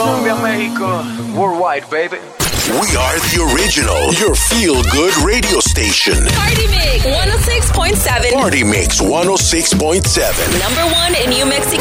Colombia, Mexico, worldwide, baby. We are the original, your feel-good radio station. Party Mix 106.7. Party Mix 106.7. Number one in New Mexico.